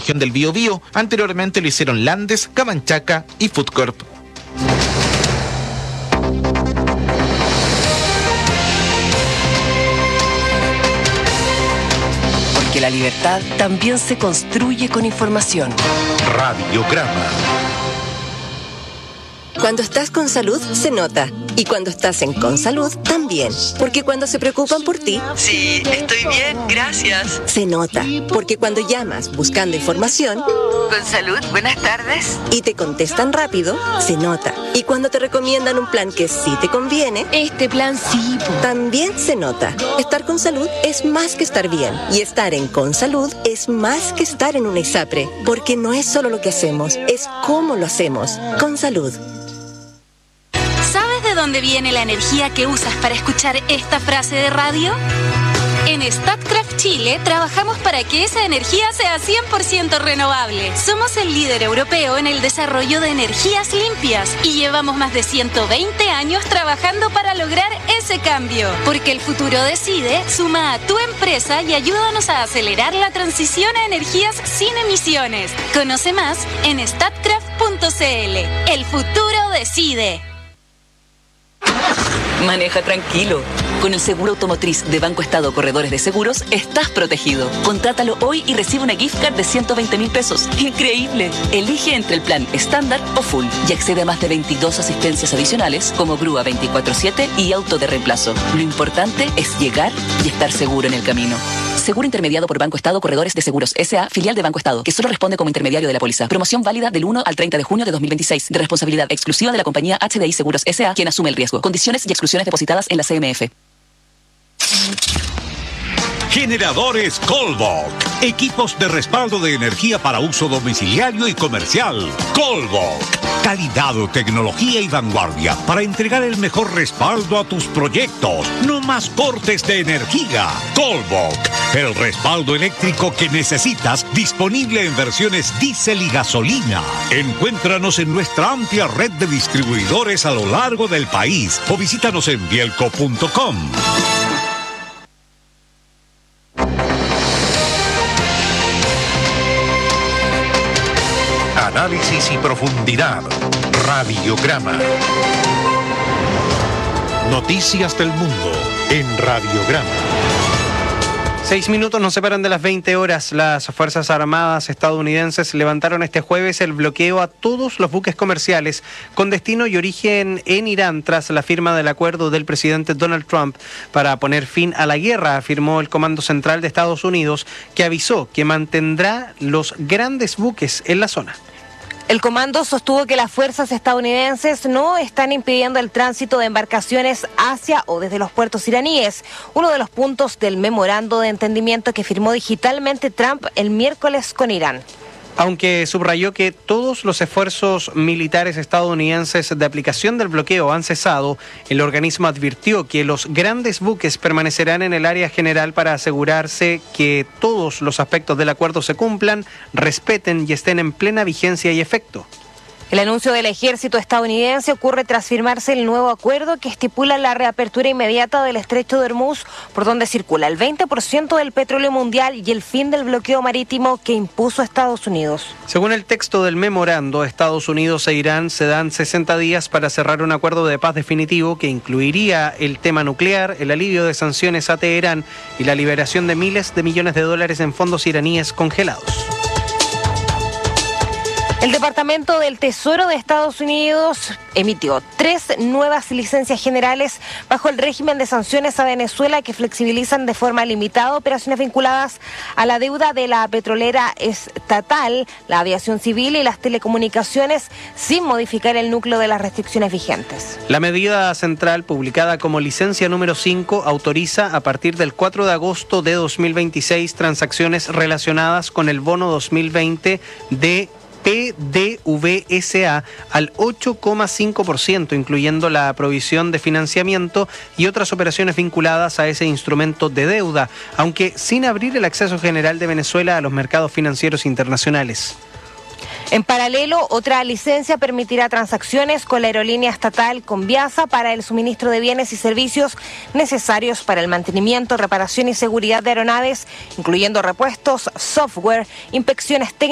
región del Biobío. Anteriormente lo hicieron Landes, Camanchaca y Food Corp. Porque la libertad también se construye con información. Radiograma. Cuando estás con salud, se nota. Y cuando estás en Consalud, también. Porque cuando se preocupan por ti... Sí, estoy bien, gracias. Se nota. Porque cuando llamas buscando información... Consalud, buenas tardes. Y te contestan rápido, se nota. Y cuando te recomiendan un plan que sí te conviene... Este plan sí. También se nota. Estar con salud es más que estar bien. Y estar en Consalud es más que estar en una ISAPRE. Porque no es solo lo que hacemos, es cómo lo hacemos. Consalud. ¿Sabes de dónde viene la energía que usas para escuchar esta frase de radio? En Statkraft Chile trabajamos para que esa energía sea 100% renovable. Somos el líder europeo en el desarrollo de energías limpias y llevamos más de 120 años trabajando para lograr ese cambio. Porque el futuro decide, suma a tu empresa y ayúdanos a acelerar la transición a energías sin emisiones. Conoce más en statkraft.cl. El futuro decide. Maneja tranquilo. Con el seguro automotriz de Banco Estado Corredores de Seguros, estás protegido. Contrátalo hoy y recibe una gift card de 120.000 pesos. ¡Increíble! Elige entre el plan estándar o full y accede a más de 22 asistencias adicionales como grúa 24/7 y auto de reemplazo. Lo importante es llegar y estar seguro en el camino. Seguro intermediado por Banco Estado Corredores de Seguros S.A., filial de Banco Estado, que solo responde como intermediario de la póliza. Promoción válida del 1 al 30 de junio de 2026, de responsabilidad exclusiva de la compañía HDI Seguros S.A., quien asume el riesgo. Condiciones y exclusiones depositadas en la CMF. Generadores Colbok. Equipos de respaldo de energía para uso domiciliario y comercial. Colbok. Calidad, tecnología y vanguardia para entregar el mejor respaldo a tus proyectos. No más cortes de energía. Colbok. El respaldo eléctrico que necesitas, disponible en versiones diésel y gasolina. Encuéntranos en nuestra amplia red de distribuidores a lo largo del país o visítanos en bielco.com. Análisis y profundidad. Radiograma. Noticias del mundo en Radiograma. 6 minutos nos separan de las 20 horas. Las Fuerzas Armadas estadounidenses levantaron este jueves el bloqueo a todos los buques comerciales con destino y origen en Irán tras la firma del acuerdo del presidente Donald Trump para poner fin a la guerra, afirmó el Comando Central de Estados Unidos, que avisó que mantendrá los grandes buques en la zona. El comando sostuvo que las fuerzas estadounidenses no están impidiendo el tránsito de embarcaciones hacia o desde los puertos iraníes, uno de los puntos del memorando de entendimiento que firmó digitalmente Trump el miércoles con Irán. Aunque subrayó que todos los esfuerzos militares estadounidenses de aplicación del bloqueo han cesado, el organismo advirtió que los grandes buques permanecerán en el área general para asegurarse que todos los aspectos del acuerdo se cumplan, respeten y estén en plena vigencia y efecto. El anuncio del ejército estadounidense ocurre tras firmarse el nuevo acuerdo que estipula la reapertura inmediata del estrecho de Hormuz, por donde circula el 20% del petróleo mundial y el fin del bloqueo marítimo que impuso Estados Unidos. Según el texto del memorando, Estados Unidos e Irán se dan 60 días para cerrar un acuerdo de paz definitivo que incluiría el tema nuclear, el alivio de sanciones a Teherán y la liberación de miles de millones de dólares en fondos iraníes congelados. El Departamento del Tesoro de Estados Unidos emitió 3 nuevas licencias generales bajo el régimen de sanciones a Venezuela que flexibilizan de forma limitada operaciones vinculadas a la deuda de la petrolera estatal, la aviación civil y las telecomunicaciones, sin modificar el núcleo de las restricciones vigentes. La medida central, publicada como licencia número 5, autoriza a partir del 4 de agosto de 2026 transacciones relacionadas con el bono 2020 de PDVSA al 8,5%, incluyendo la provisión de financiamiento y otras operaciones vinculadas a ese instrumento de deuda, aunque sin abrir el acceso general de Venezuela a los mercados financieros internacionales. En paralelo, otra licencia permitirá transacciones con la aerolínea estatal Conviasa para el suministro de bienes y servicios necesarios para el mantenimiento, reparación y seguridad de aeronaves, incluyendo repuestos, software, inspecciones técnicas